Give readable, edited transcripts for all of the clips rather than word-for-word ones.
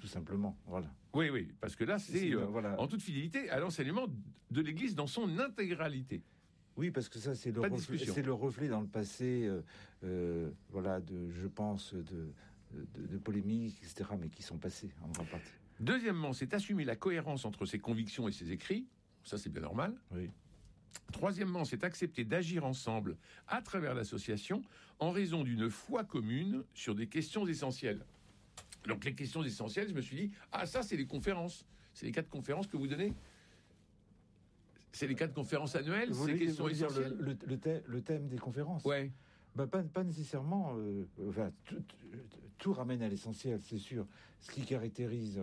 simplement. Voilà. Oui, parce que là, c'est en toute fidélité à l'enseignement de l'Église dans son intégralité. Oui, parce que ça, c'est le reflet dans le passé, je pense, de polémiques, etc., mais qui sont passées en grande partie. Deuxièmement, c'est assumer la cohérence entre ses convictions et ses écrits. Ça, c'est bien normal. Oui. Troisièmement, c'est accepter d'agir ensemble à travers l'association en raison d'une foi commune sur des questions essentielles. Donc, les questions essentielles, je me suis dit, ça, c'est les conférences. C'est les 4 conférences que vous donnez. C'est les 4 conférences annuelles, c'est les questions essentielles. Le thème des conférences. Ouais. Pas nécessairement. Tout ramène à l'essentiel, c'est sûr. Ce qui caractérise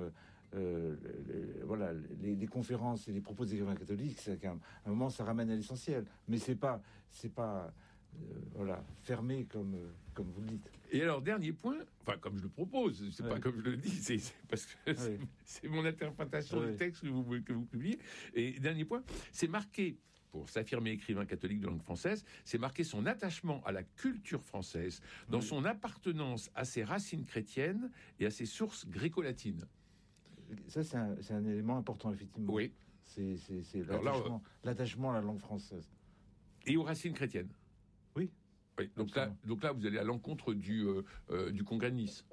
les conférences et les propos des écrivains catholiques, c'est qu'à un moment, ça ramène à l'essentiel. Mais c'est pas fermé comme vous le dites. Et alors, dernier point, comme je le propose, c'est pas comme je le dis, c'est parce que c'est mon interprétation du texte que vous publiez. Et dernier point, c'est marqué, pour s'affirmer écrivain catholique de langue française, c'est marquer son attachement à la culture française, dans son appartenance à ses racines chrétiennes et à ses sources gréco-latines. Ça, c'est un élément important, effectivement. Oui. C'est l'attachement à la langue française. Et aux racines chrétiennes. Oui. Donc là, vous allez à l'encontre du Congrès de Nice.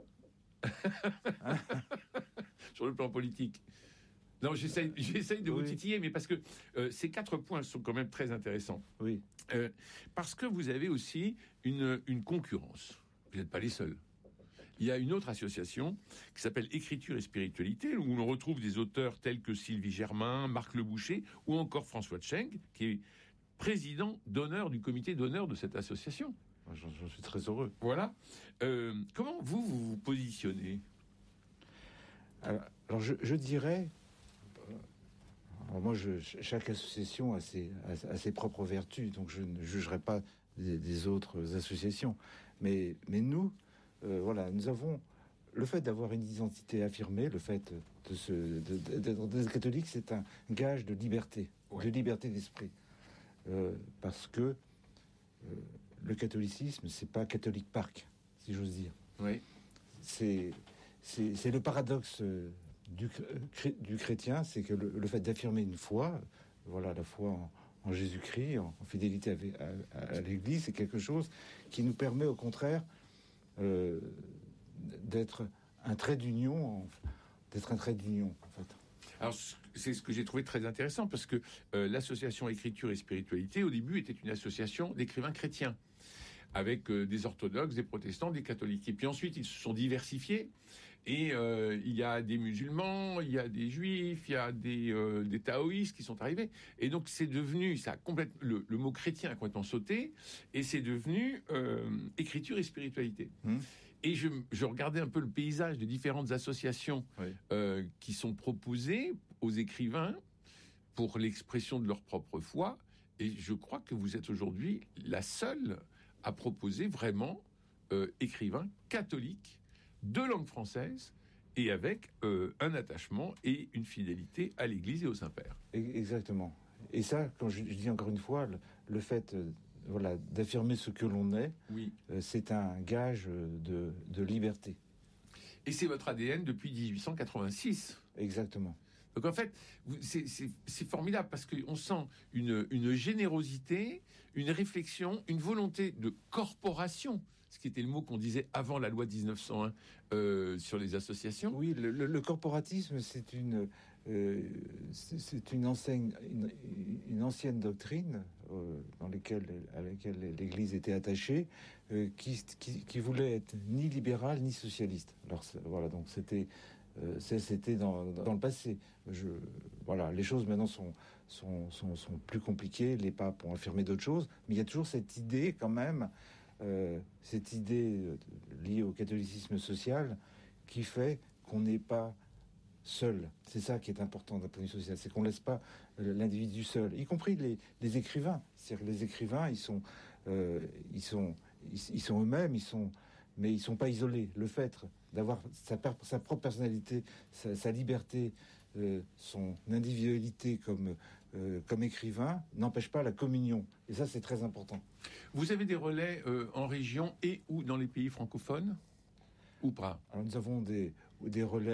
Sur le plan politique. Non, j'essaye de vous titiller, mais parce que ces 4 points sont quand même très intéressants. Oui. Parce que vous avez aussi une concurrence. Vous n'êtes pas les seuls. Il y a une autre association qui s'appelle Écriture et Spiritualité, où l'on retrouve des auteurs tels que Sylvie Germain, Marc Le Boucher, ou encore François Tschenk, qui est président d'honneur du comité d'honneur de cette association. J'en suis très heureux. Voilà. Comment vous positionnez ? Alors je dirais... Alors moi, chaque association a ses propres vertus, donc je ne jugerai pas des autres associations. Mais nous, nous avons le fait d'avoir une identité affirmée, le fait d'être catholique, c'est un gage de liberté, de liberté d'esprit, parce que le catholicisme, c'est pas catholique park, si j'ose dire. Oui. C'est le paradoxe du chrétien, c'est que le fait d'affirmer une foi, la foi en Jésus-Christ, en fidélité à l'Église, c'est quelque chose qui nous permet au contraire d'être un trait d'union, en fait. Alors, c'est ce que j'ai trouvé très intéressant, parce que l'association Écriture et Spiritualité, au début, était une association d'écrivains chrétiens, avec des orthodoxes, des protestants, des catholiques. Et puis ensuite, ils se sont diversifiés, et il y a des musulmans, il y a des juifs, il y a des taoïstes qui sont arrivés. Et donc, c'est devenu, le mot chrétien a complètement sauté, et c'est devenu Écriture et Spiritualité. Et je regardais un peu le paysage des différentes associations qui sont proposées aux écrivains pour l'expression de leur propre foi, et je crois que vous êtes aujourd'hui la seule à proposer vraiment écrivain catholique de langue française et avec un attachement et une fidélité à l'Église et au Saint-Père. Exactement. Et ça, quand je dis encore une fois, le fait d'affirmer ce que l'on est, c'est un gage de liberté. Et c'est votre ADN depuis 1886. Exactement. Donc en fait, c'est formidable, parce qu'on sent une générosité, une réflexion, une volonté de corporation, ce qui était le mot qu'on disait avant la loi 1901 sur les associations. Oui, le corporatisme, c'est une ancienne doctrine à laquelle l'Église était attachée, qui voulait être ni libérale ni socialiste. Alors donc c'était dans le passé. Les choses maintenant sont plus compliquées. Les papes ont affirmé d'autres choses, mais il y a toujours cette idée quand même, liée au catholicisme social, qui fait qu'on n'est pas seul. C'est ça qui est important d'un point de vue social, c'est qu'on laisse pas l'individu seul, y compris les écrivains. C'est-à-dire que les écrivains, ils sont eux-mêmes, mais ils sont pas isolés. Le fait d'avoir sa propre personnalité, sa liberté, son individualité comme écrivain n'empêche pas la communion. Et ça, c'est très important. Vous avez des relais en région et ou dans les pays francophones ou pas ? Alors nous avons des relais